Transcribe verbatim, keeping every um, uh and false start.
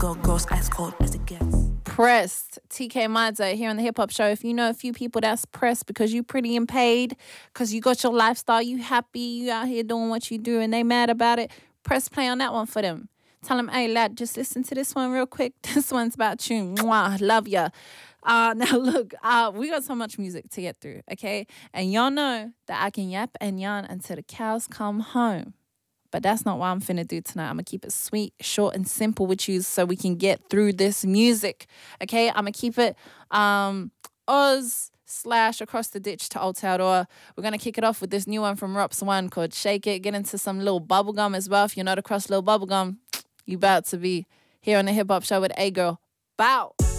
got girls ice cold as it gets. Pressed. T K Madza here on the Hip Hop Show. If you know a few people that's pressed because you pretty and paid, because you got your lifestyle, you happy, you out here doing what you do, and they mad about it, press play on that one for them. Tell them, hey, lad, just listen to this one real quick. This one's about you. Mwah, love ya. Uh, now, look, uh, we got so much music to get through, okay? And y'all know that I can yap and yarn until the cows come home. But that's not what I'm finna do tonight. I'm gonna keep it sweet, short, and simple with you so we can get through this music, okay? I'm gonna keep it um, Oz slash Across the Ditch to Aotearoa. We're gonna kick it off with this new one from Rops One called Shake It. Get into some little bubblegum as well. If you're not across little bubblegum, you about to be here on the Hip Hop Show with A Girl. Bow!